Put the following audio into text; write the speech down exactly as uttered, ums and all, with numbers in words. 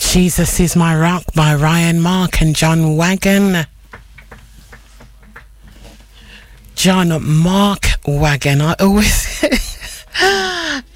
Jesus Is My Rock by Ryan Mark and John Wagon. John Mark Wagon. I always